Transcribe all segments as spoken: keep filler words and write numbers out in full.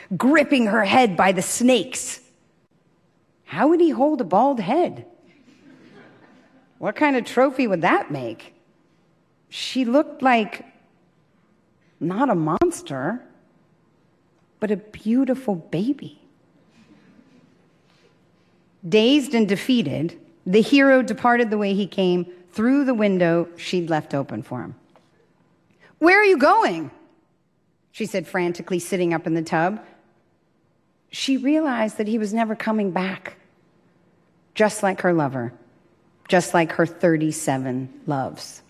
gripping her head by the snakes. How would he hold a bald head? What kind of trophy would that make? She looked like not a monster, but a beautiful baby. Dazed and defeated, the hero departed the way he came, through the window she'd left open for him. "Where are you going?" she said frantically, sitting up in the tub. She realized that he was never coming back, just like her lover, just like her thirty-seven loves.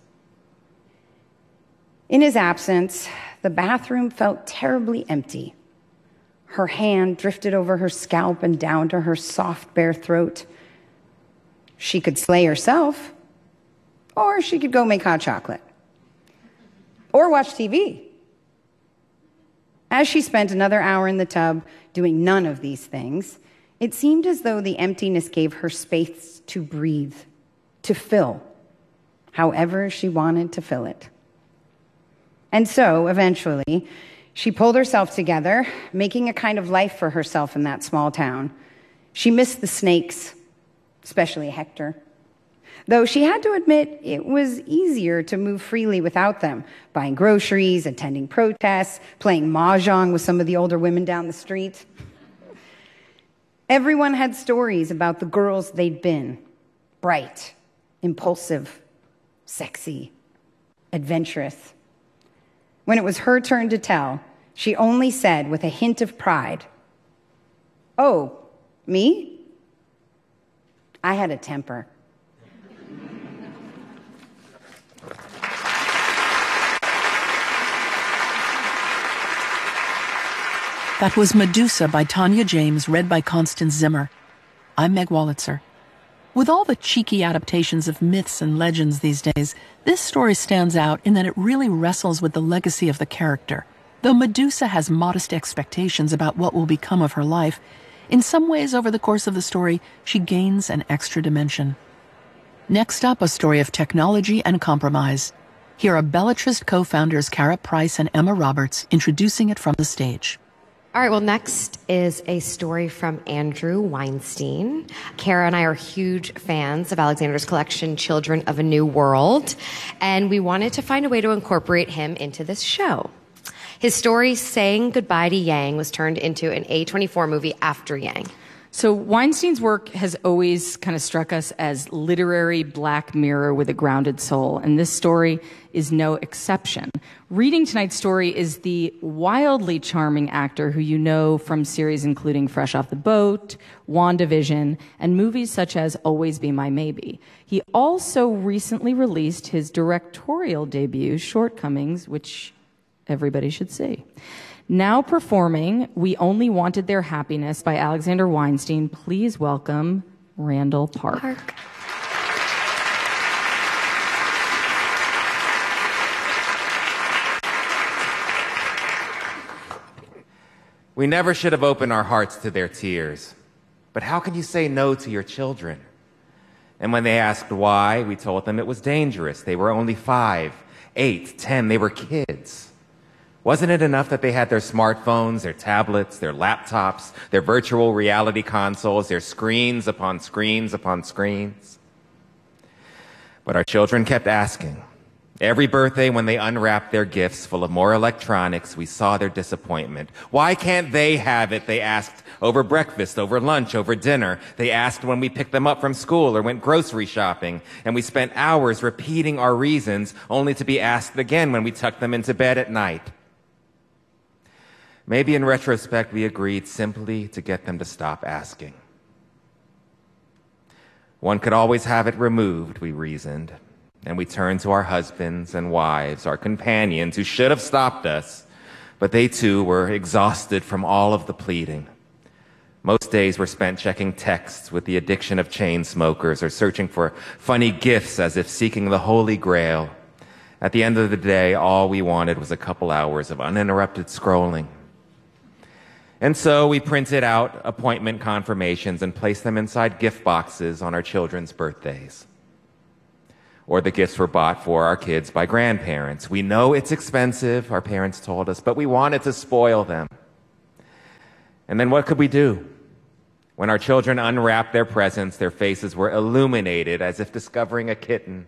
In his absence, the bathroom felt terribly empty. Her hand drifted over her scalp and down to her soft, bare throat. She could slay herself, or she could go make hot chocolate, or watch T V. As she spent another hour in the tub doing none of these things, it seemed as though the emptiness gave her space to breathe, to fill, however she wanted to fill it. And so, eventually, she pulled herself together, making a kind of life for herself in that small town. She missed the snakes, especially Hector. Though she had to admit it was easier to move freely without them, buying groceries, attending protests, playing mahjong with some of the older women down the street. Everyone had stories about the girls they'd been: bright, impulsive, sexy, adventurous. When it was her turn to tell, she only said with a hint of pride, "Oh, me? I had a temper." That was Medusa by Tanya James, read by Constance Zimmer. I'm Meg Wolitzer. With all the cheeky adaptations of myths and legends these days, this story stands out in that it really wrestles with the legacy of the character. Though Medusa has modest expectations about what will become of her life, in some ways over the course of the story, she gains an extra dimension. Next up, a story of technology and compromise. Here are Bellatrist co-founders Kara Price and Emma Roberts introducing it from the stage. All right, well, next is a story from Andrew Weinstein. Kara and I are huge fans of Alexander's collection, Children of a New World, and we wanted to find a way to incorporate him into this show. His story, Saying Goodbye to Yang, was turned into an A twenty-four movie after Yang. So Weinstein's work has always kind of struck us as literary Black Mirror with a grounded soul, and this story is no exception. Reading tonight's story is the wildly charming actor who you know from series including Fresh Off the Boat, WandaVision, and movies such as Always Be My Maybe. He also recently released his directorial debut, Shortcomings, which everybody should see. Now performing We Only Wanted Their Happiness by Alexander Weinstein, please welcome Randall Park. Park. We never should have opened our hearts to their tears. But how can you say no to your children? And when they asked why, we told them it was dangerous. They were only five, eight, ten. They were kids. Wasn't it enough that they had their smartphones, their tablets, their laptops, their virtual reality consoles, their screens upon screens upon screens? But our children kept asking. Every birthday, when they unwrapped their gifts full of more electronics, we saw their disappointment. Why can't they have it? They asked over breakfast, over lunch, over dinner. They asked when we picked them up from school or went grocery shopping. And we spent hours repeating our reasons, only to be asked again when we tucked them into bed at night. Maybe in retrospect, we agreed simply to get them to stop asking. One could always have it removed, we reasoned. And we turned to our husbands and wives, our companions, who should have stopped us, but they too were exhausted from all of the pleading. Most days were spent checking texts with the addiction of chain smokers or searching for funny gifts as if seeking the Holy Grail. At the end of the day, all we wanted was a couple hours of uninterrupted scrolling. And so we printed out appointment confirmations and placed them inside gift boxes on our children's birthdays. Or the gifts were bought for our kids by grandparents. We know it's expensive, our parents told us, but we wanted to spoil them. And then what could we do? When our children unwrapped their presents, their faces were illuminated as if discovering a kitten.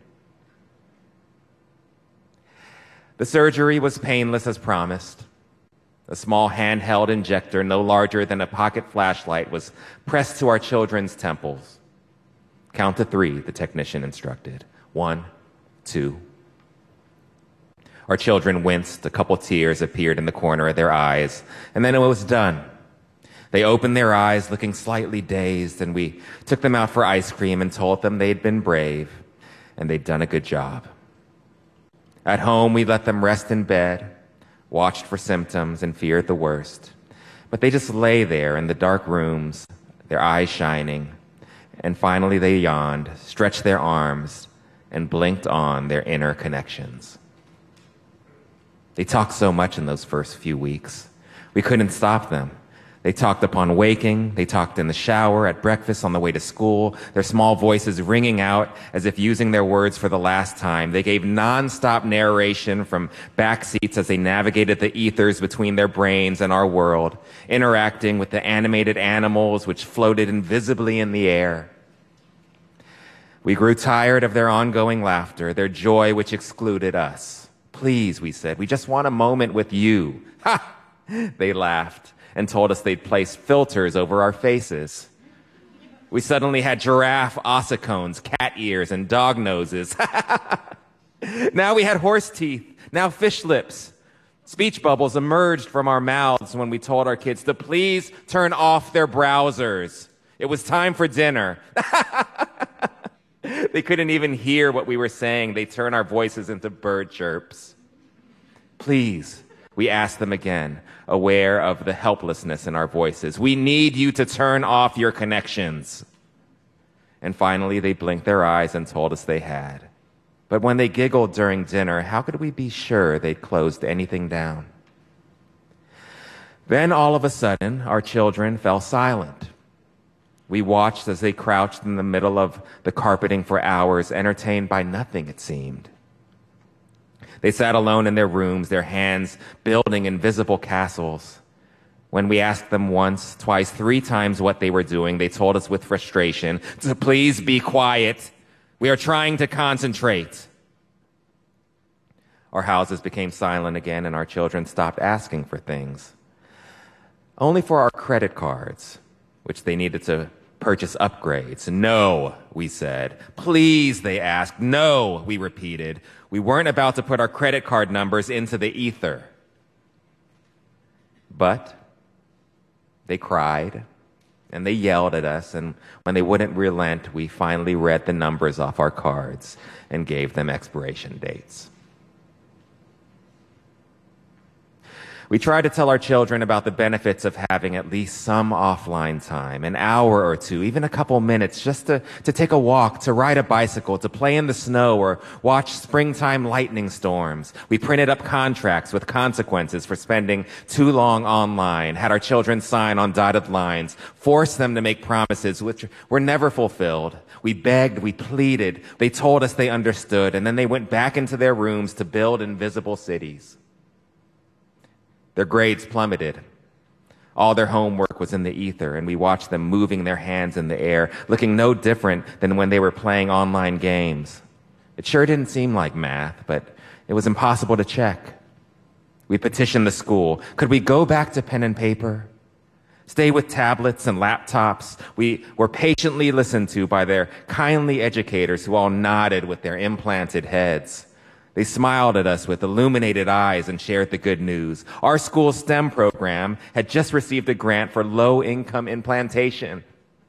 The surgery was painless as promised. A small handheld injector, no larger than a pocket flashlight, was pressed to our children's temples. Count to three, the technician instructed. One, two. Our children winced. A couple tears appeared in the corner of their eyes, and then it was done. They opened their eyes, looking slightly dazed, and we took them out for ice cream and told them they'd been brave and they'd done a good job. At home, we let them rest in bed, watched for symptoms, and feared the worst. But they just lay there in the dark rooms, their eyes shining, and finally they yawned, stretched their arms, and blinked on their inner connections. They talked so much in those first few weeks. We couldn't stop them. They talked upon waking, they talked in the shower, at breakfast, on the way to school, their small voices ringing out as if using their words for the last time. They gave nonstop narration from back seats as they navigated the ethers between their brains and our world, interacting with the animated animals which floated invisibly in the air. We grew tired of their ongoing laughter, their joy which excluded us. Please, we said, we just want a moment with you. Ha! They laughed and told us they'd placed filters over our faces. We suddenly had giraffe ossicones, cat ears, and dog noses. Now we had horse teeth, now fish lips. Speech bubbles emerged from our mouths when we told our kids to please turn off their browsers. It was time for dinner. They couldn't even hear what we were saying. They turned our voices into bird chirps. Please, we asked them again, aware of the helplessness in our voices. We need you to turn off your connections. And finally, they blinked their eyes and told us they had. But when they giggled during dinner, how could we be sure they'd closed anything down? Then all of a sudden, our children fell silent. We watched as they crouched in the middle of the carpeting for hours, entertained by nothing, it seemed. They sat alone in their rooms, their hands building invisible castles. When we asked them once, twice, three times what they were doing, they told us with frustration to please be quiet. We are trying to concentrate. Our houses became silent again, and our children stopped asking for things. Only for our credit cards, which they needed to purchase upgrades. No, we said. Please, they asked. No, we repeated. We weren't about to put our credit card numbers into the ether. But they cried, and they yelled at us, and when they wouldn't relent, we finally read the numbers off our cards and gave them expiration dates. We try to tell our children about the benefits of having at least some offline time, an hour or two, even a couple minutes, just to, to take a walk, to ride a bicycle, to play in the snow, or watch springtime lightning storms. We printed up contracts with consequences for spending too long online, had our children sign on dotted lines, forced them to make promises which were never fulfilled. We begged, we pleaded, they told us they understood, and then they went back into their rooms to build invisible cities. Their grades plummeted. All their homework was in the ether, and we watched them moving their hands in the air, looking no different than when they were playing online games. It sure didn't seem like math, but it was impossible to check. We petitioned the school. Could we go back to pen and paper? Stay with tablets and laptops? We were patiently listened to by their kindly educators who all nodded with their implanted heads. They smiled at us with illuminated eyes and shared the good news. Our school's STEM program had just received a grant for low-income implantation.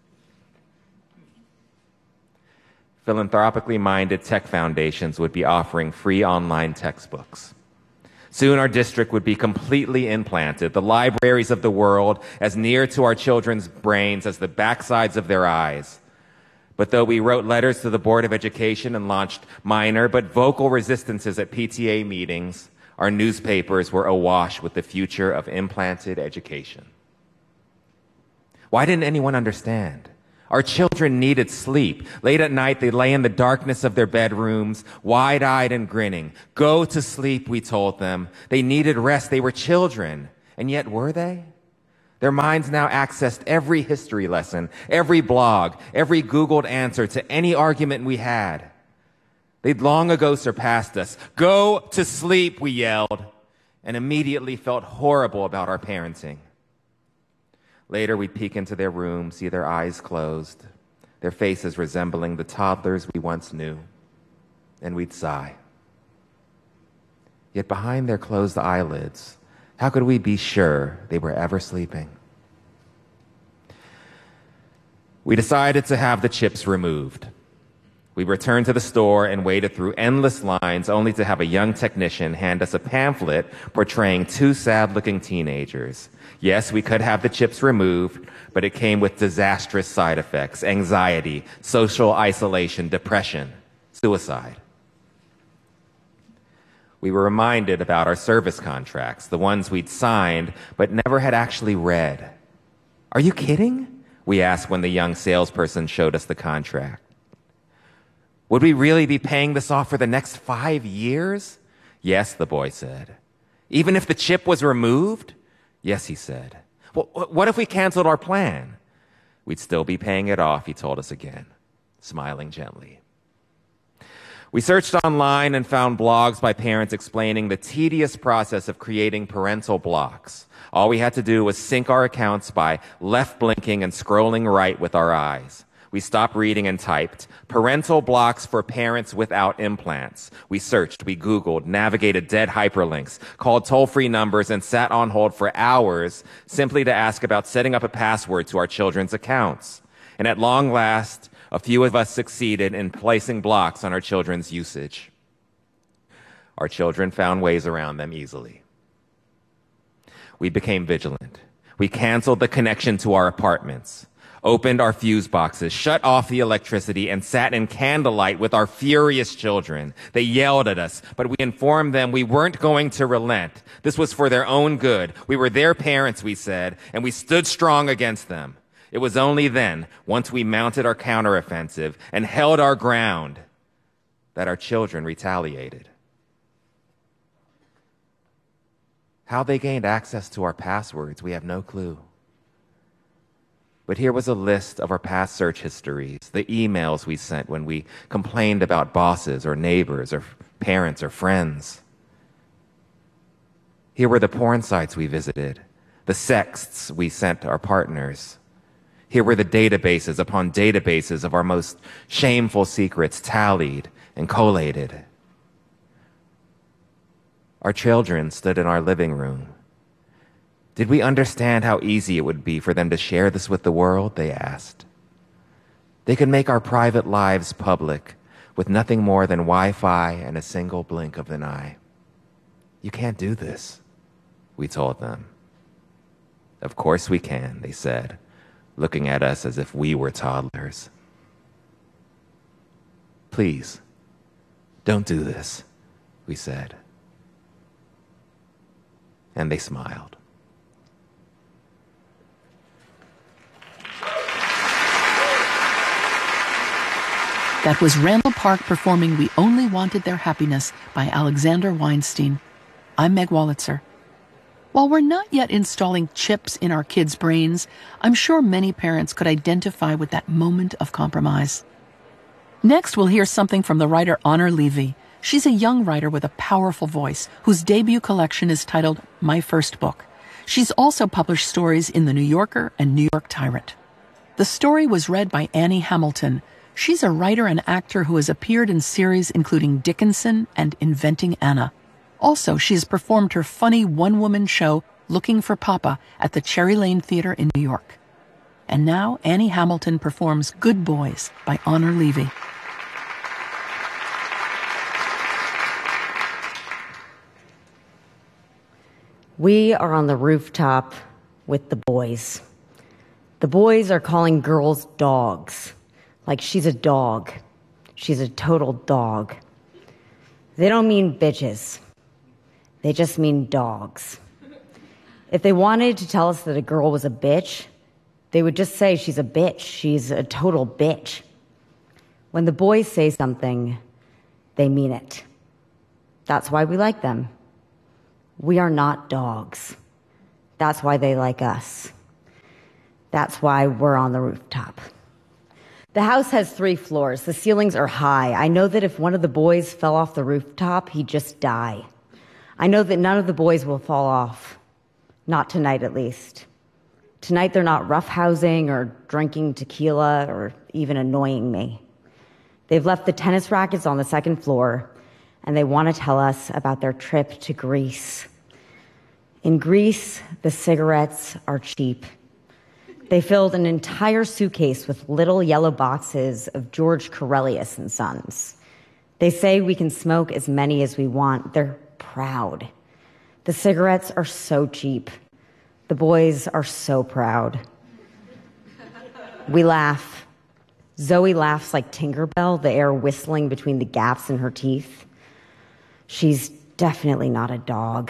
Philanthropically minded tech foundations would be offering free online textbooks. Soon our district would be completely implanted, the libraries of the world as near to our children's brains as the backsides of their eyes. But though we wrote letters to the Board of Education and launched minor but vocal resistances at P T A meetings, our newspapers were awash with the future of implanted education. Why didn't anyone understand? Our children needed sleep. Late at night, they lay in the darkness of their bedrooms, wide-eyed and grinning. Go to sleep, we told them. They needed rest. They were children. And yet, were they? Their minds now accessed every history lesson, every blog, every Googled answer to any argument we had. They'd long ago surpassed us. Go to sleep, we yelled, and immediately felt horrible about our parenting. Later, we'd peek into their room, see their eyes closed, their faces resembling the toddlers we once knew, and we'd sigh. Yet behind their closed eyelids, how could we be sure they were ever sleeping? We decided to have the chips removed. We returned to the store and waited through endless lines only to have a young technician hand us a pamphlet portraying two sad-looking teenagers. Yes, we could have the chips removed, but it came with disastrous side effects: anxiety, social isolation, depression, suicide. We were reminded about our service contracts, the ones we'd signed but never had actually read. Are you kidding? We asked when the young salesperson showed us the contract. Would we really be paying this off for the next five years? Yes, the boy said. Even if the chip was removed? Yes, he said. Well, what if we canceled our plan? We'd still be paying it off, he told us again, smiling gently. We searched online and found blogs by parents explaining the tedious process of creating parental blocks. All we had to do was sync our accounts by left blinking and scrolling right with our eyes. We stopped reading and typed, parental blocks for parents without implants. We searched, we Googled, navigated dead hyperlinks, called toll-free numbers, and sat on hold for hours simply to ask about setting up a password to our children's accounts. And at long last, a few of us succeeded in placing blocks on our children's usage. Our children found ways around them easily. We became vigilant. We canceled the connection to our apartments, opened our fuse boxes, shut off the electricity, and sat in candlelight with our furious children. They yelled at us, but we informed them we weren't going to relent. This was for their own good. We were their parents, we said, and we stood strong against them. It was only then, once we mounted our counteroffensive and held our ground, that our children retaliated. How they gained access to our passwords, we have no clue. But here was a list of our past search histories, the emails we sent when we complained about bosses or neighbors or parents or friends. Here were the porn sites we visited, the sexts we sent our partners. Here were the databases upon databases of our most shameful secrets tallied and collated. Our children stood in our living room. Did we understand how easy it would be for them to share this with the world? They asked. They could make our private lives public with nothing more than Wi-Fi and a single blink of an eye. You can't do this, we told them. Of course we can, they said, looking at us as if we were toddlers. Please, don't do this, we said. And they smiled. That was Randall Park performing We Only Wanted Their Happiness by Alexander Weinstein. I'm Meg Wolitzer. While we're not yet installing chips in our kids' brains, I'm sure many parents could identify with that moment of compromise. Next, we'll hear something from the writer Honor Levy. She's a young writer with a powerful voice whose debut collection is titled My First Book. She's also published stories in The New Yorker and New York Tyrant. The story was read by Annie Hamilton. She's a writer and actor who has appeared in series including Dickinson and Inventing Anna. Also, she has performed her funny one-woman show, Looking for Papa, at the Cherry Lane Theater in New York. And now, Annie Hamilton performs Good Boys by Honor Levy. We are on the rooftop with the boys. The boys are calling girls dogs. Like she's a dog. She's a total dog. They don't mean bitches. They just mean dogs. If they wanted to tell us that a girl was a bitch, they would just say she's a bitch. She's a total bitch. When the boys say something, they mean it. That's why we like them. We are not dogs. That's why they like us. That's why we're on the rooftop. The house has three floors. The ceilings are high. I know that if one of the boys fell off the rooftop, he'd just die. I know that none of the boys will fall off. Not tonight, at least. Tonight, they're not roughhousing or drinking tequila or even annoying me. They've left the tennis rackets on the second floor, and they want to tell us about their trip to Greece. In Greece, the cigarettes are cheap. They filled an entire suitcase with little yellow boxes of George Corelius and Sons. They say we can smoke as many as we want. They're proud. The cigarettes are so cheap. The boys are so proud. We laugh. Zoe laughs like Tinkerbell, the air whistling between the gaps in her teeth. She's definitely not a dog.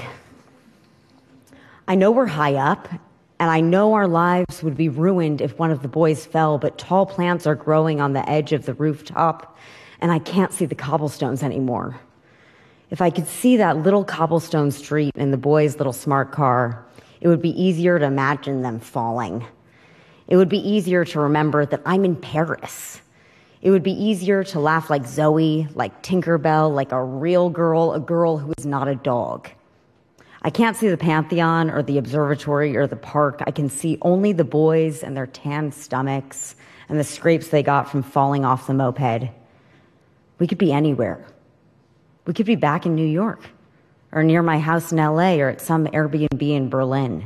I know we're high up, and I know our lives would be ruined if one of the boys fell, but tall plants are growing on the edge of the rooftop, and I can't see the cobblestones anymore. If I could see that little cobblestone street and the boys' little smart car, it would be easier to imagine them falling. It would be easier to remember that I'm in Paris. It would be easier to laugh like Zoe, like Tinkerbell, like a real girl, a girl who is not a dog. I can't see the Pantheon or the observatory or the park. I can see only the boys and their tan stomachs and the scrapes they got from falling off the moped. We could be anywhere. We could be back in New York or near my house in L A or at some Airbnb in Berlin.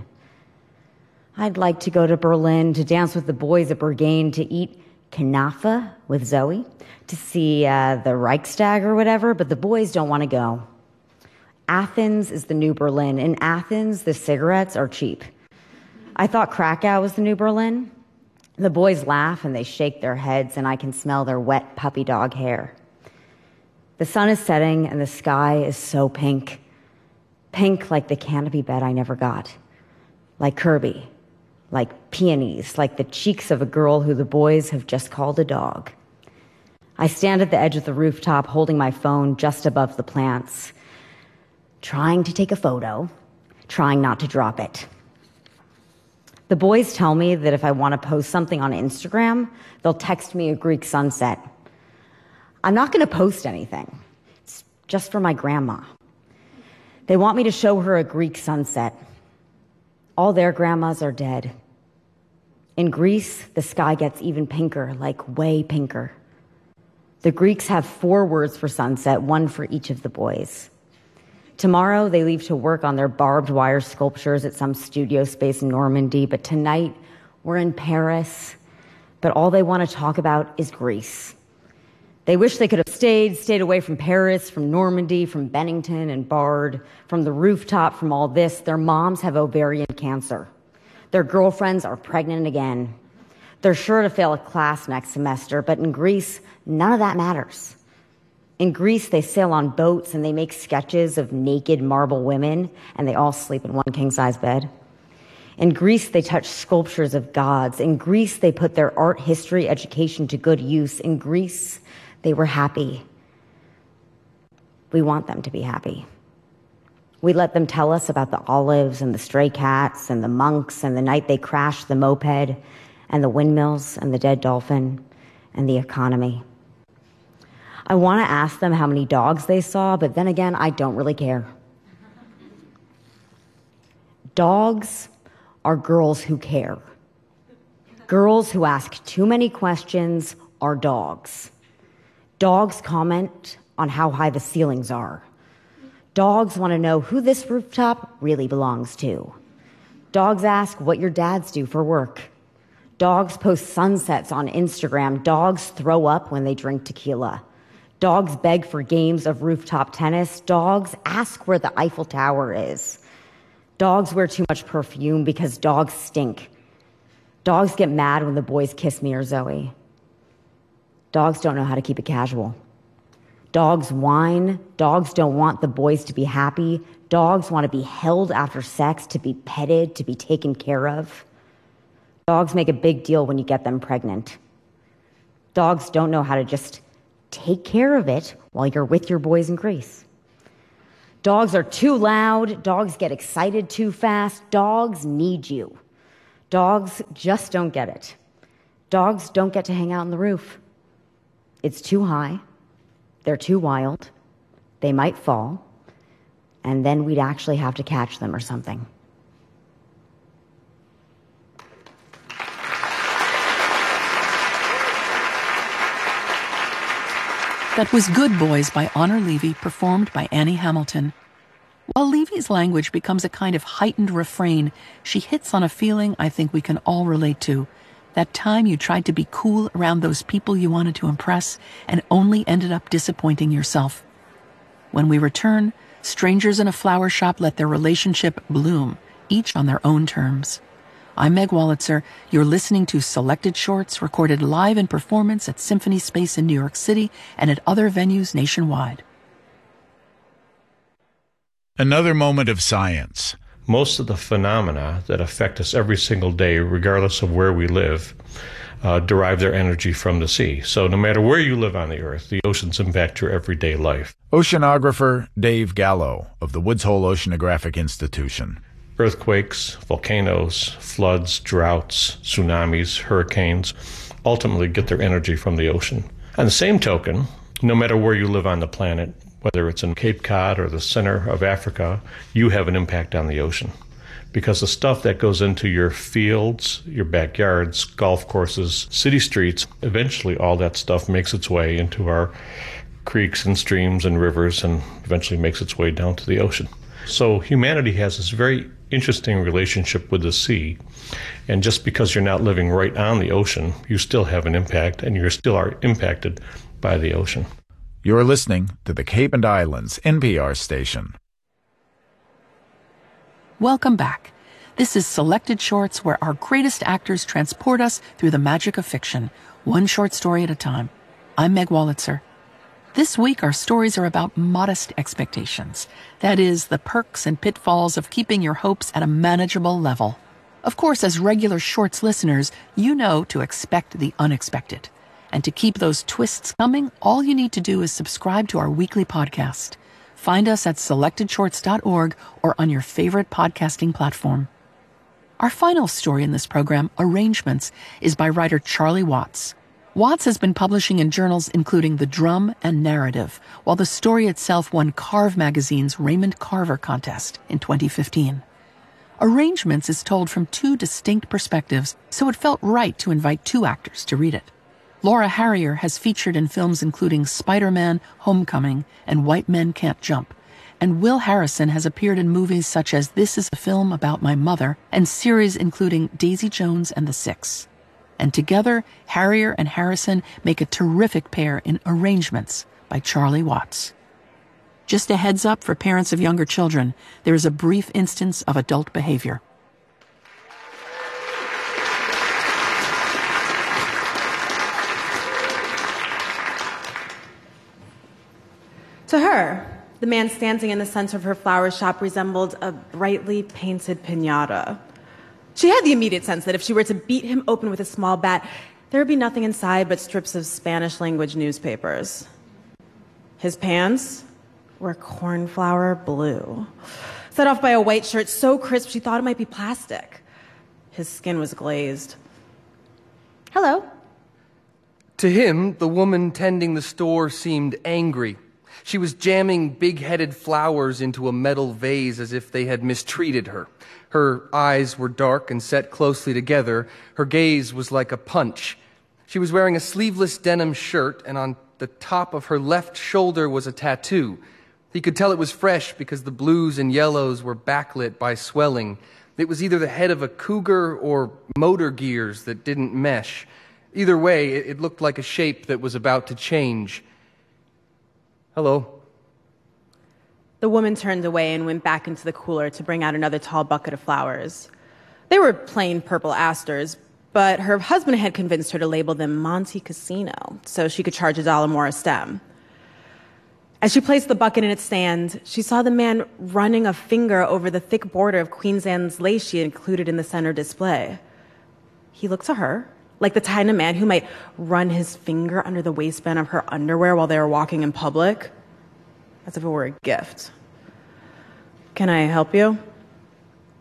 I'd like to go to Berlin to dance with the boys at Berghain, to eat Kanafa with Zoe, to see uh, the Reichstag or whatever, but the boys don't want to go. Athens is the new Berlin. In Athens, the cigarettes are cheap. I thought Krakow was the new Berlin. The boys laugh and they shake their heads, and I can smell their wet puppy dog hair. The sun is setting and the sky is so pink. Pink like the canopy bed I never got. Like Kirby. Like peonies. Like the cheeks of a girl who the boys have just called a dog. I stand at the edge of the rooftop holding my phone just above the plants, trying to take a photo, trying not to drop it. The boys tell me that if I want to post something on Instagram, they'll text me a Greek sunset. I'm not going to post anything. It's just for my grandma. They want me to show her a Greek sunset. All their grandmas are dead. In Greece, the sky gets even pinker, like way pinker. The Greeks have four words for sunset, one for each of the boys. Tomorrow, they leave to work on their barbed wire sculptures at some studio space in Normandy, but tonight, we're in Paris, but all they want to talk about is Greece. They wish they could have stayed, stayed away from Paris, from Normandy, from Bennington and Bard, from the rooftop, from all this. Their moms have ovarian cancer. Their girlfriends are pregnant again. They're sure to fail a class next semester, but in Greece, none of that matters. In Greece, they sail on boats and they make sketches of naked marble women, and they all sleep in one king-size bed. In Greece, they touch sculptures of gods. In Greece, they put their art history education to good use. In Greece, they were happy. We want them to be happy. We let them tell us about the olives and the stray cats and the monks and the night they crashed the moped and the windmills and the dead dolphin and the economy. I want to ask them how many dogs they saw, but then again, I don't really care. Dogs are girls who care. Girls who ask too many questions are dogs. Dogs comment on how high the ceilings are. Dogs want to know who this rooftop really belongs to. Dogs ask what your dads do for work. Dogs post sunsets on Instagram. Dogs throw up when they drink tequila. Dogs beg for games of rooftop tennis. Dogs ask where the Eiffel Tower is. Dogs wear too much perfume because dogs stink. Dogs get mad when the boys kiss me or Zoe. Dogs don't know how to keep it casual. Dogs whine. Dogs don't want the boys to be happy. Dogs want to be held after sex, to be petted, to be taken care of. Dogs make a big deal when you get them pregnant. Dogs don't know how to just take care of it while you're with your boys in Greece. Dogs are too loud. Dogs get excited too fast. Dogs need you. Dogs just don't get it. Dogs don't get to hang out on the roof. It's too high. They're too wild. They might fall. And then we'd actually have to catch them or something. That was Good Boys by Honor Levy, performed by Annie Hamilton. While Levy's language becomes a kind of heightened refrain, she hits on a feeling I think we can all relate to. That time you tried to be cool around those people you wanted to impress and only ended up disappointing yourself. When we return, strangers in a flower shop let their relationship bloom, each on their own terms. I'm Meg Wolitzer. You're listening to Selected Shorts recorded live in performance at Symphony Space in New York City and at other venues nationwide. Another moment of science. Most of the phenomena that affect us every single day, regardless of where we live, uh, derive their energy from the sea. So no matter where you live on the earth, the oceans impact your everyday life. Oceanographer Dave Gallo of the Woods Hole Oceanographic Institution. Earthquakes, volcanoes, floods, droughts, tsunamis, hurricanes ultimately get their energy from the ocean. On the same token, no matter where you live on the planet, whether it's in Cape Cod or the center of Africa, you have an impact on the ocean. Because the stuff that goes into your fields, your backyards, golf courses, city streets, eventually all that stuff makes its way into our creeks and streams and rivers and eventually makes its way down to the ocean. So humanity has this very interesting relationship with the sea. And just because you're not living right on the ocean, you still have an impact and you still are impacted by the ocean. You're listening to the Cape and Islands N P R station. Welcome back. This is Selected Shorts, where our greatest actors transport us through the magic of fiction, one short story at a time. I'm Meg Wolitzer. This week, our stories are about modest expectations. That is, the perks and pitfalls of keeping your hopes at a manageable level. Of course, as regular Shorts listeners, you know to expect the unexpected. And to keep those twists coming, all you need to do is subscribe to our weekly podcast. Find us at selected shorts dot org or on your favorite podcasting platform. Our final story in this program, Arrangements, is by writer Charlie Watts. Watts has been publishing in journals including The Drum and Narrative, while the story itself won Carve magazine's Raymond Carver contest in twenty fifteen. Arrangements is told from two distinct perspectives, so it felt right to invite two actors to read it. Laura Harrier has featured in films including Spider-Man, Homecoming, and White Men Can't Jump, and Will Harrison has appeared in movies such as This Is a Film About My Mother and series including Daisy Jones and the Six. And together, Harrier and Harrison make a terrific pair in Arrangements by Charlie Watts. Just a heads up for parents of younger children, there is a brief instance of adult behavior. To her, the man standing in the center of her flower shop resembled a brightly painted piñata. She had the immediate sense that if she were to beat him open with a small bat, there would be nothing inside but strips of Spanish-language newspapers. His pants were cornflower blue, set off by a white shirt so crisp she thought it might be plastic. His skin was glazed. Hello. To him, the woman tending the store seemed angry. She was jamming big-headed flowers into a metal vase as if they had mistreated her. Her eyes were dark and set closely together. Her gaze was like a punch. She was wearing a sleeveless denim shirt, and on the top of her left shoulder was a tattoo. He could tell it was fresh because the blues and yellows were backlit by swelling. It was either the head of a cougar or motor gears that didn't mesh. Either way, it looked like a shape that was about to change. Hello. The woman turned away and went back into the cooler to bring out another tall bucket of flowers. They were plain purple asters, but her husband had convinced her to label them Monte Cassino so she could charge a dollar more a stem. As she placed the bucket in its stand, she saw the man running a finger over the thick border of Queen's Anne's lace she had included in the center display. He looked to her like the kind of man who might run his finger under the waistband of her underwear while they were walking in public, as if it were a gift. Can I help you?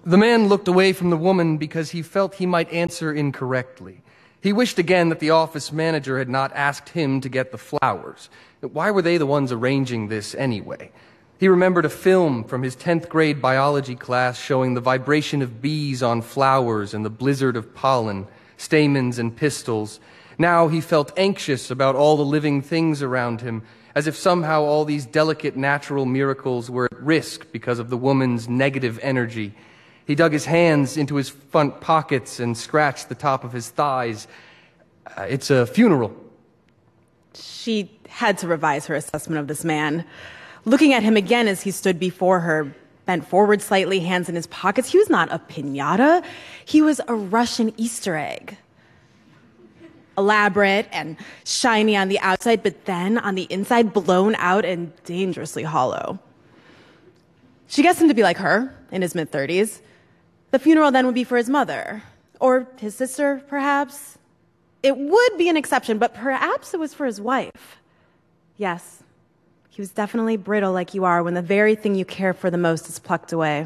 The man looked away from the woman because he felt he might answer incorrectly. He wished again that the office manager had not asked him to get the flowers. Why were they the ones arranging this anyway? He remembered a film from his tenth grade biology class showing the vibration of bees on flowers and the blizzard of pollen, stamens and pistils. Now he felt anxious about all the living things around him, as if somehow all these delicate natural miracles were at risk because of the woman's negative energy. He dug his hands into his front pockets and scratched the top of his thighs. Uh, it's a funeral. She had to revise her assessment of this man. Looking at him again as he stood before her, bent forward slightly, hands in his pockets, he was not a piñata. He was a Russian Easter egg. Elaborate and shiny on the outside, but then on the inside, blown out and dangerously hollow. She guessed him to be like her, in his mid-thirties. The funeral then would be for his mother. Or his sister, perhaps. It would be an exception, but perhaps it was for his wife. Yes. He was definitely brittle like you are when the very thing you care for the most is plucked away.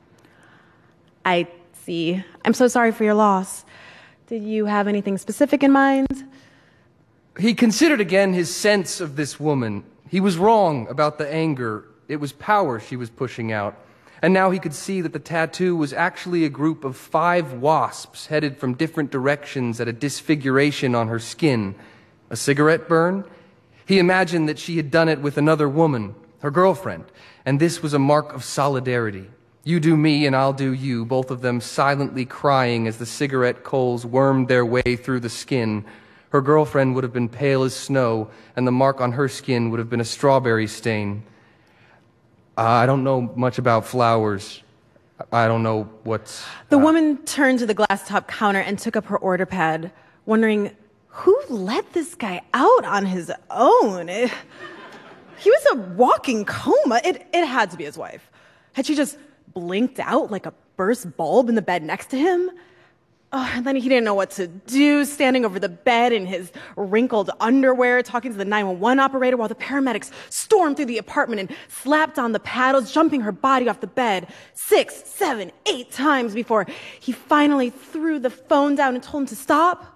I see. I'm so sorry for your loss. Did you have anything specific in mind? He considered again his sense of this woman. He was wrong about the anger. It was power she was pushing out. And now he could see that the tattoo was actually a group of five wasps headed from different directions at a disfiguration on her skin. A cigarette burn? He imagined that she had done it with another woman, her girlfriend, and this was a mark of solidarity. You do me and I'll do you, both of them silently crying as the cigarette coals wormed their way through the skin. Her girlfriend would have been pale as snow, and the mark on her skin would have been a strawberry stain. Uh, I don't know much about flowers. I don't know what's... The uh, woman turned to the glass-top counter and took up her order pad, wondering... Who let this guy out on his own? It, he was a walking coma. It, it had to be his wife. Had she just blinked out like a burst bulb in the bed next to him? Oh, and then he didn't know what to do, standing over the bed in his wrinkled underwear, talking to the nine one one operator while the paramedics stormed through the apartment and slapped on the paddles, jumping her body off the bed six, seven, eight times before he finally threw the phone down and told him to stop.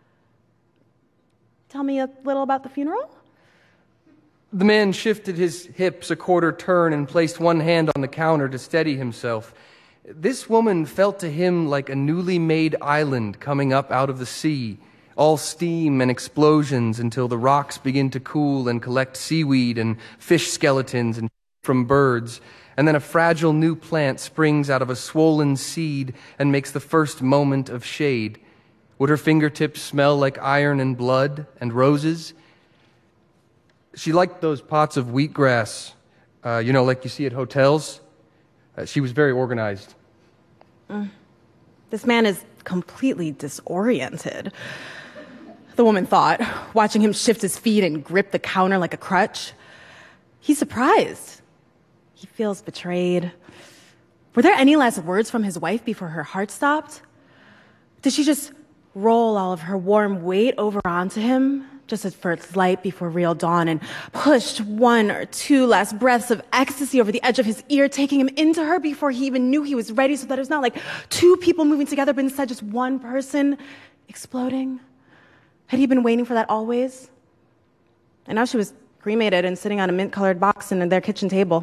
Tell me a little about the funeral? The man shifted his hips a quarter turn and placed one hand on the counter to steady himself. This woman felt to him like a newly made island coming up out of the sea, all steam and explosions until the rocks begin to cool and collect seaweed and fish skeletons and from birds, and then a fragile new plant springs out of a swollen seed and makes the first moment of shade. Would her fingertips smell like iron and blood and roses? She liked those pots of wheatgrass, uh, you know, like you see at hotels. Uh, she was very organized. Mm. This man is completely disoriented, the woman thought, watching him shift his feet and grip the counter like a crutch. He's surprised. He feels betrayed. Were there any last words from his wife before her heart stopped? Did she just roll all of her warm weight over onto him, just as for its light before real dawn, and pushed one or two last breaths of ecstasy over the edge of his ear, taking him into her before he even knew he was ready, so that it was not like two people moving together, but instead just one person exploding? Had he been waiting for that always? And now she was cremated and sitting on a mint-colored box in their kitchen table.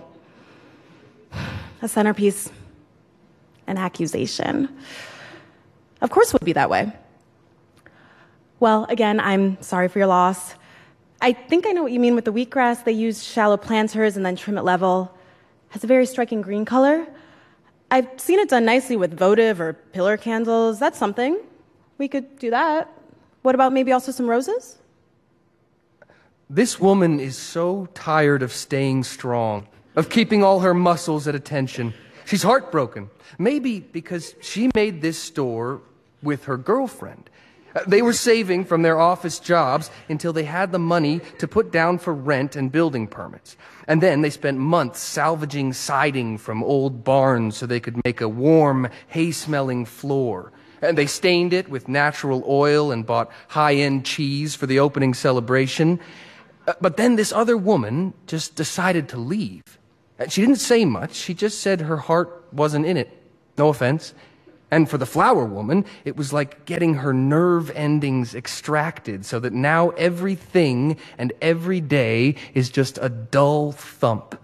A centerpiece. An accusation. Of course it would be that way. Well, again, I'm sorry for your loss. I think I know what you mean with the wheatgrass. They use shallow planters and then trim it level. It has a very striking green color. I've seen it done nicely with votive or pillar candles. That's something. We could do that. What about maybe also some roses? This woman is so tired of staying strong, of keeping all her muscles at attention. She's heartbroken. Maybe because she made this store with her girlfriend. They were saving from their office jobs until they had the money to put down for rent and building permits. And then they spent months salvaging siding from old barns so they could make a warm, hay-smelling floor. And they stained it with natural oil and bought high-end cheese for the opening celebration. But then this other woman just decided to leave. She didn't say much. She just said her heart wasn't in it. No offense. And for the flower woman, it was like getting her nerve endings extracted so that now everything and every day is just a dull thump.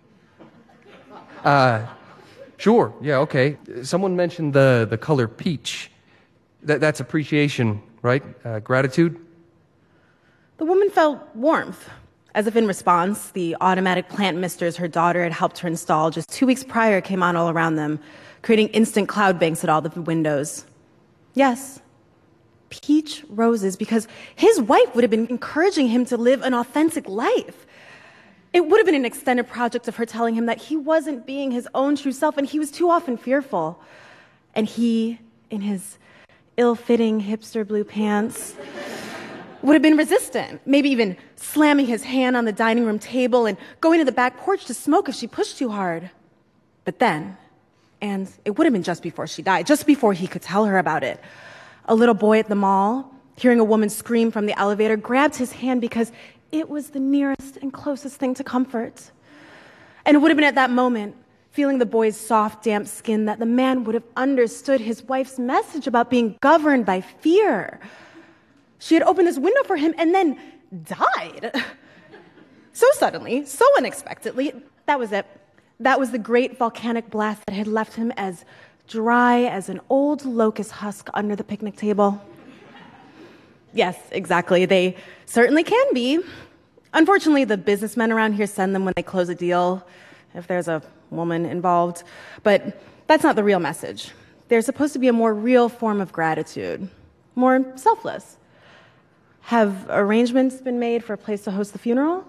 Uh, sure, yeah, okay. Someone mentioned the, the color peach. That, that's appreciation, right? Uh, gratitude? The woman felt warmth, as if in response, the automatic plant misters her daughter had helped her install just two weeks prior came on all around them, creating instant cloud banks at all the windows. Yes, peach roses, because his wife would have been encouraging him to live an authentic life. It would have been an extended project of her telling him that he wasn't being his own true self, and he was too often fearful. And he, in his ill-fitting hipster blue pants, would have been resistant, maybe even slamming his hand on the dining room table and going to the back porch to smoke if she pushed too hard. But then, and it would have been just before she died, just before he could tell her about it, a little boy at the mall, hearing a woman scream from the elevator, grabbed his hand because it was the nearest and closest thing to comfort. And it would have been at that moment, feeling the boy's soft, damp skin, that the man would have understood his wife's message about being governed by fear. She had opened this window for him and then died. So suddenly, so unexpectedly, that was it. That was the great volcanic blast that had left him as dry as an old locust husk under the picnic table. Yes, exactly. They certainly can be. Unfortunately, the businessmen around here send them when they close a deal, if there's a woman involved. But that's not the real message. There's supposed to be a more real form of gratitude, more selfless. Have arrangements been made for a place to host the funeral?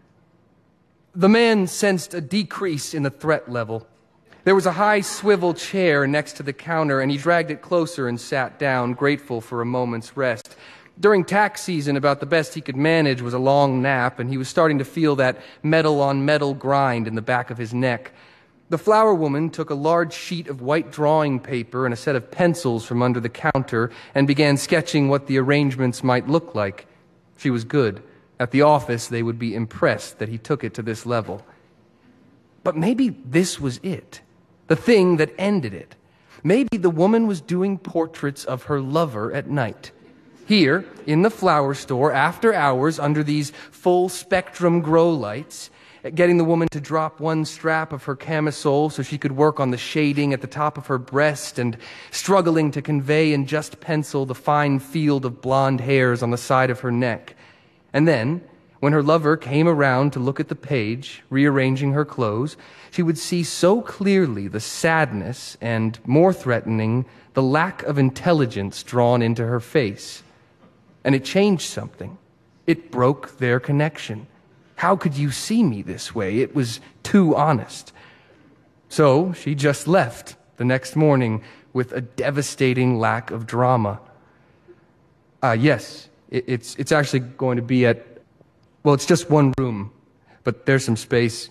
The man sensed a decrease in the threat level. There was a high swivel chair next to the counter, and he dragged it closer and sat down, grateful for a moment's rest. During tax season, about the best he could manage was a long nap, and he was starting to feel that metal-on-metal grind in the back of his neck. The flower woman took a large sheet of white drawing paper and a set of pencils from under the counter and began sketching what the arrangements might look like. She was good. At the office, they would be impressed that he took it to this level. But maybe this was it, the thing that ended it. Maybe the woman was doing portraits of her lover at night. Here, in the flower store, after hours, under these full-spectrum grow lights, getting the woman to drop one strap of her camisole so she could work on the shading at the top of her breast, and struggling to convey in just pencil the fine field of blonde hairs on the side of her neck. And then, when her lover came around to look at the page, rearranging her clothes, she would see so clearly the sadness and, more threatening, the lack of intelligence drawn into her face. And it changed something. It broke their connection. How could you see me this way? It was too honest. So she just left the next morning with a devastating lack of drama. Ah, uh, yes, it, it's it's actually going to be at, well, it's just one room, but there's some space.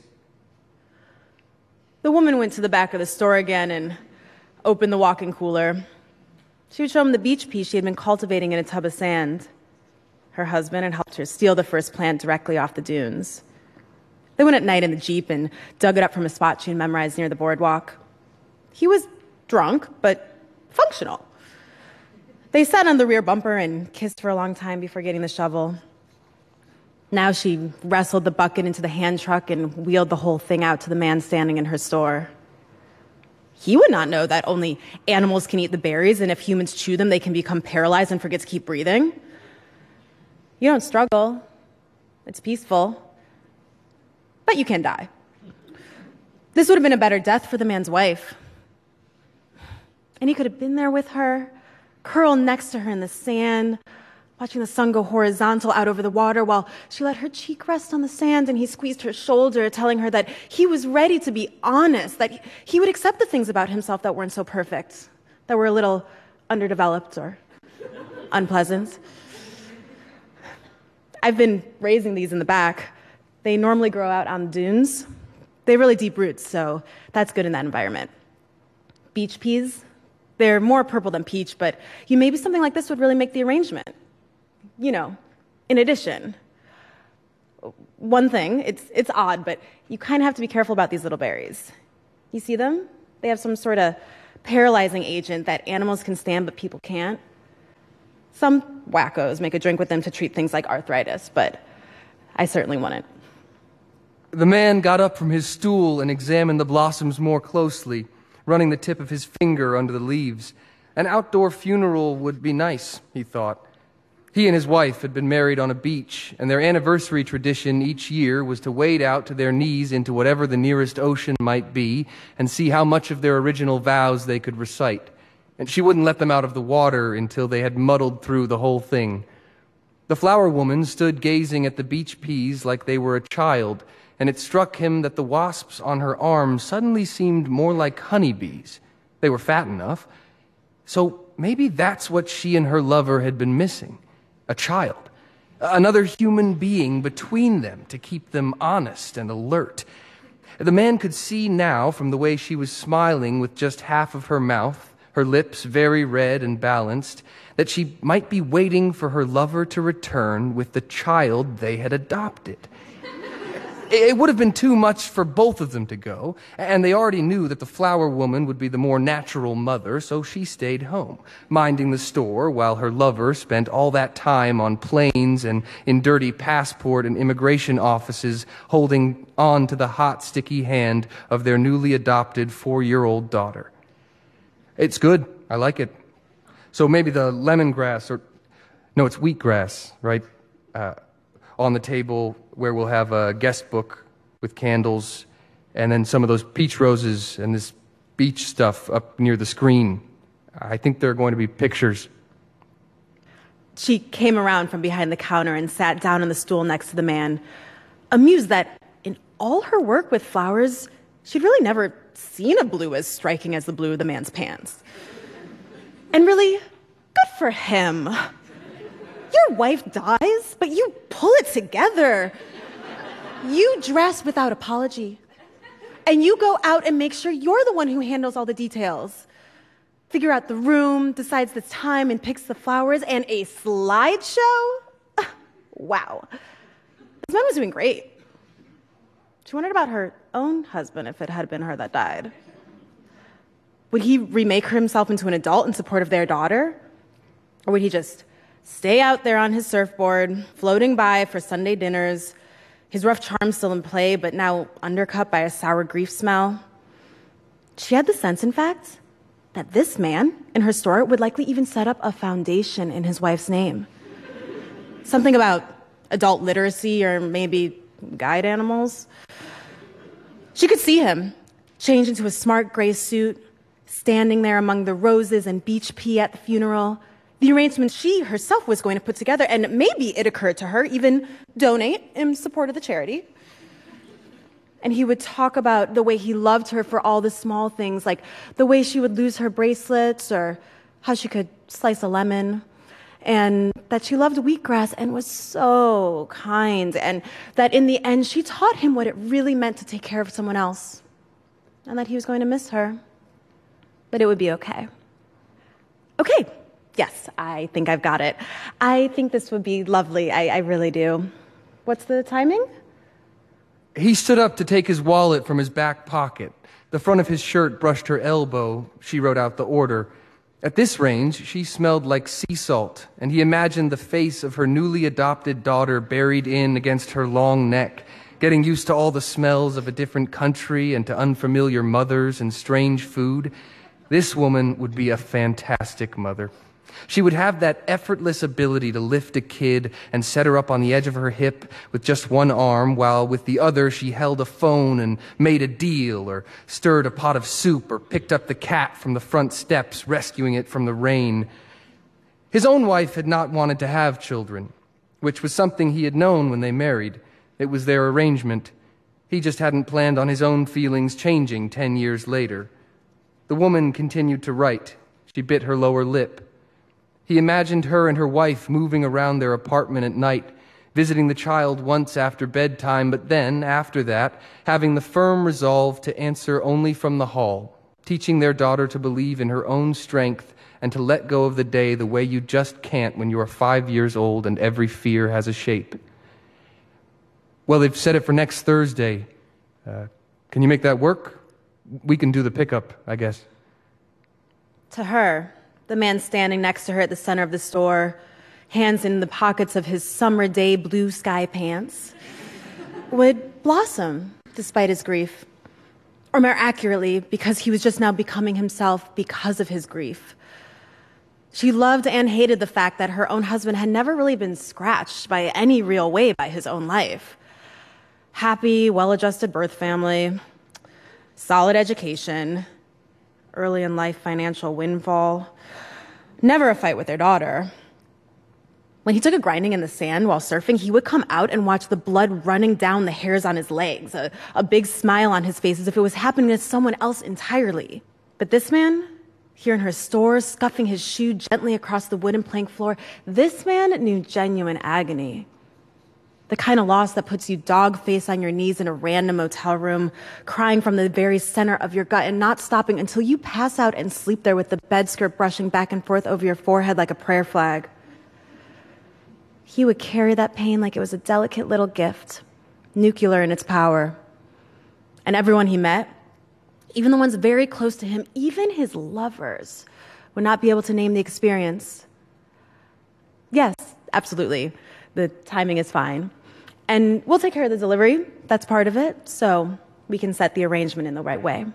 The woman went to the back of the store again and opened the walk-in cooler. She would show him the beach pea she had been cultivating in a tub of sand. Her husband had helped her steal the first plant directly off the dunes. They went at night in the Jeep and dug it up from a spot she had memorized near the boardwalk. He was drunk, but functional. They sat on the rear bumper and kissed for a long time before getting the shovel. Now she wrestled the bucket into the hand truck and wheeled the whole thing out to the man standing in her store. He would not know that only animals can eat the berries, and if humans chew them, they can become paralyzed and forget to keep breathing. You don't struggle. It's peaceful. But you can die. This would have been a better death for the man's wife. And he could have been there with her, curled next to her in the sand, watching the sun go horizontal out over the water while she let her cheek rest on the sand and he squeezed her shoulder, telling her that he was ready to be honest, that he would accept the things about himself that weren't so perfect, that were a little underdeveloped or unpleasant. I've been raising these in the back. They normally grow out on dunes. They have really deep roots, so that's good in that environment. Beach peas, they're more purple than peach, but you maybe something like this would really make the arrangement. You know, in addition. One thing, it's it's odd, but you kind of have to be careful about these little berries. You see them? They have some sort of paralyzing agent that animals can stand but people can't. Some wackos make a drink with them to treat things like arthritis, but I certainly wouldn't. The man got up from his stool and examined the blossoms more closely, running the tip of his finger under the leaves. An outdoor funeral would be nice, he thought. He and his wife had been married on a beach, and their anniversary tradition each year was to wade out to their knees into whatever the nearest ocean might be and see how much of their original vows they could recite. And she wouldn't let them out of the water until they had muddled through the whole thing. The flower woman stood gazing at the beach peas like they were a child, and it struck him that the wasps on her arms suddenly seemed more like honeybees. They were fat enough. So maybe that's what she and her lover had been missing. A child. Another human being between them to keep them honest and alert. The man could see now from the way she was smiling with just half of her mouth, her lips very red and balanced, that she might be waiting for her lover to return with the child they had adopted. It would have been too much for both of them to go, and they already knew that the flower woman would be the more natural mother, so she stayed home, minding the store while her lover spent all that time on planes and in dirty passport and immigration offices holding on to the hot, sticky hand of their newly adopted four-year-old daughter. It's good. I like it. So maybe the lemongrass, or no, it's wheatgrass, right? Uh, on the table where we'll have a guest book with candles and then some of those peach roses and this beach stuff up near the screen. I think there are going to be pictures. She came around from behind the counter and sat down on the stool next to the man, amused that in all her work with flowers, she'd really never seen a blue as striking as the blue of the man's pants. And really, good for him. Your wife dies, but you pull it together. You dress without apology. And you go out and make sure you're the one who handles all the details. Figure out the room, decides the time, and picks the flowers, and a slideshow? Wow. This man was doing great. She wondered about her own husband if it had been her that died. Would he remake himself into an adult in support of their daughter? Or would he just stay out there on his surfboard, floating by for Sunday dinners, his rough charm still in play, but now undercut by a sour grief smell? She had the sense, in fact, that this man in her store would likely even set up a foundation in his wife's name. Something about adult literacy or maybe guide animals. She could see him change into a smart gray suit, standing there among the roses and beach pea at the funeral, the arrangement she herself was going to put together, and maybe it occurred to her even donate in support of the charity. And he would talk about the way he loved her for all the small things, like the way she would lose her bracelets or how she could slice a lemon, and that she loved wheatgrass and was so kind, and that in the end she taught him what it really meant to take care of someone else, and that he was going to miss her, but it would be okay. Okay. Yes, I think I've got it. I think this would be lovely. I, I really do. What's the timing? He stood up to take his wallet from his back pocket. The front of his shirt brushed her elbow. She wrote out the order. At this range, she smelled like sea salt, and he imagined the face of her newly adopted daughter buried in against her long neck, getting used to all the smells of a different country and to unfamiliar mothers and strange food. This woman would be a fantastic mother. She would have that effortless ability to lift a kid and set her up on the edge of her hip with just one arm, while with the other she held a phone and made a deal, or stirred a pot of soup, or picked up the cat from the front steps, rescuing it from the rain. His own wife had not wanted to have children, which was something he had known when they married. It was their arrangement. He just hadn't planned on his own feelings changing ten years later. The woman continued to write. She bit her lower lip. He imagined her and her wife moving around their apartment at night, visiting the child once after bedtime, but then, after that, having the firm resolve to answer only from the hall, teaching their daughter to believe in her own strength and to let go of the day the way you just can't when you are five years old and every fear has a shape. Well, they've set it for next Thursday. Uh, can you make that work? We can do the pickup, I guess. To her, the man standing next to her at the center of the store, hands in the pockets of his summer day blue sky pants, would blossom despite his grief. Or more accurately, because he was just now becoming himself because of his grief. She loved and hated the fact that her own husband had never really been scratched by any real way by his own life. Happy, well-adjusted birth family, solid education, early in life financial windfall, never a fight with their daughter. When he took a grinding in the sand while surfing, he would come out and watch the blood running down the hairs on his legs, a, a big smile on his face as if it was happening to someone else entirely. But this man, here in her store, scuffing his shoe gently across the wooden plank floor, this man knew genuine agony. The kind of loss that puts you dog face on your knees in a random motel room, crying from the very center of your gut and not stopping until you pass out and sleep there with the bed skirt brushing back and forth over your forehead like a prayer flag. He would carry that pain like it was a delicate little gift, nuclear in its power. And everyone he met, even the ones very close to him, even his lovers, would not be able to name the experience. Yes, absolutely. The timing is fine. And we'll take care of the delivery. That's part of it, so we can set the arrangement in the right way.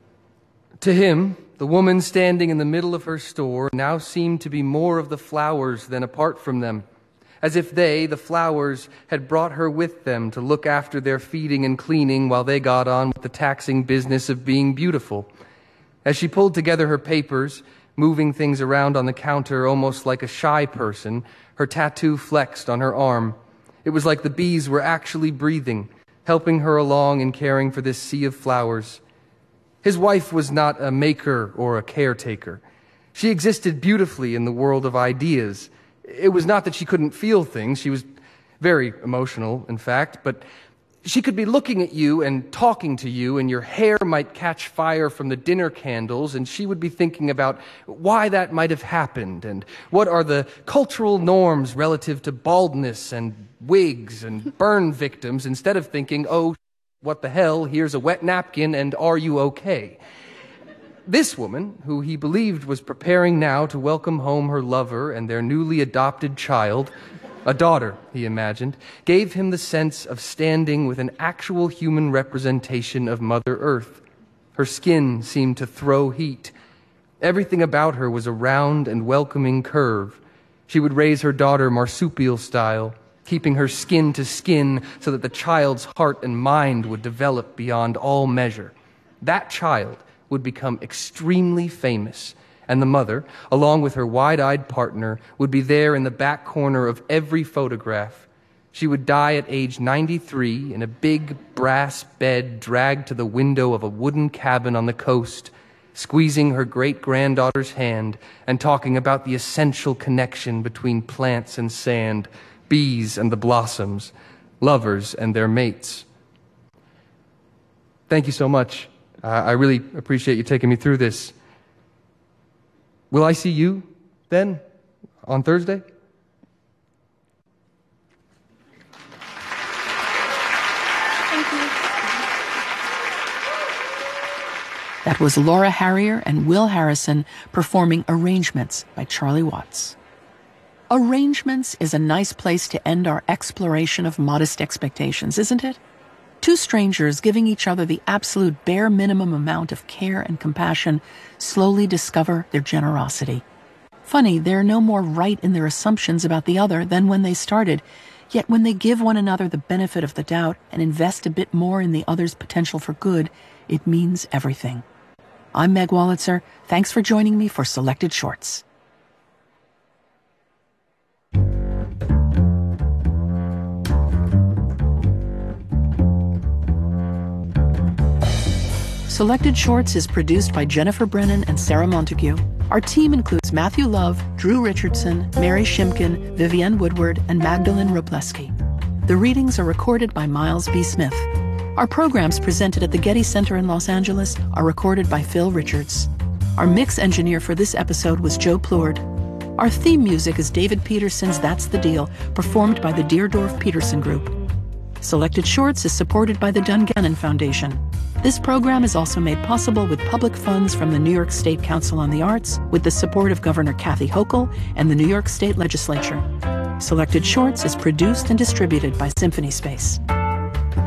To him, the woman standing in the middle of her store now seemed to be more of the flowers than apart from them, as if they, the flowers, had brought her with them to look after their feeding and cleaning while they got on with the taxing business of being beautiful. As she pulled together her papers, moving things around on the counter almost like a shy person, her tattoo flexed on her arm. It was like the bees were actually breathing, helping her along in caring for this sea of flowers. His wife was not a maker or a caretaker. She existed beautifully in the world of ideas. It was not that she couldn't feel things. She was very emotional, in fact, but she could be looking at you and talking to you, and your hair might catch fire from the dinner candles, and she would be thinking about why that might have happened, and what are the cultural norms relative to baldness and wigs and burn victims, instead of thinking, oh, what the hell, here's a wet napkin, and are you okay? This woman, who he believed was preparing now to welcome home her lover and their newly adopted child, a daughter, he imagined, gave him the sense of standing with an actual human representation of Mother Earth. Her skin seemed to throw heat. Everything about her was a round and welcoming curve. She would raise her daughter marsupial style, keeping her skin to skin so that the child's heart and mind would develop beyond all measure. That child would become extremely famous, and the mother, along with her wide-eyed partner, would be there in the back corner of every photograph. She would die at age ninety-three in a big brass bed dragged to the window of a wooden cabin on the coast, squeezing her great-granddaughter's hand and talking about the essential connection between plants and sand, bees and the blossoms, lovers and their mates. Thank you so much. Uh, I really appreciate you taking me through this. Will I see you then on Thursday? Thank you. That was Laura Harrier and Will Harrison performing Arrangements by Charlie Watts. Arrangements is a nice place to end our exploration of modest expectations, isn't it? Two strangers giving each other the absolute bare minimum amount of care and compassion slowly discover their generosity. Funny, they're no more right in their assumptions about the other than when they started, yet when they give one another the benefit of the doubt and invest a bit more in the other's potential for good, it means everything. I'm Meg Wolitzer. Thanks for joining me for Selected Shorts. Selected Shorts is produced by Jennifer Brennan and Sarah Montague. Our team includes Matthew Love, Drew Richardson, Mary Shimkin, Vivienne Woodward, and Magdalene Robleski. The readings are recorded by Miles B. Smith. Our programs presented at the Getty Center in Los Angeles are recorded by Phil Richards. Our mix engineer for this episode was Joe Plourde. Our theme music is David Peterson's That's the Deal, performed by the Deerdorf Peterson Group. Selected Shorts is supported by the Dungannon Foundation. This program is also made possible with public funds from the New York State Council on the Arts, with the support of Governor Kathy Hochul and the New York State Legislature. Selected Shorts is produced and distributed by Symphony Space.